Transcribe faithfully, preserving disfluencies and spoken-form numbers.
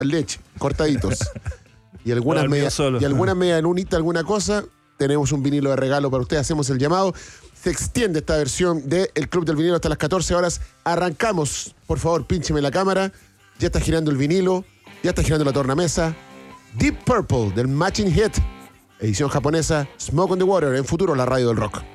leche, cortaditos. Y algunas medias y algunas medias lunita, alguna cosa. Tenemos un vinilo de regalo para ustedes. Hacemos el llamado. Se extiende esta versión de El Club del Vinilo hasta las catorce horas. Arrancamos. Por favor, píncheme la cámara. Ya está girando el vinilo. Ya está girando la tornamesa. Deep Purple del Matching Hit. Edición japonesa. Smoke on the Water. En futuro, la radio del rock.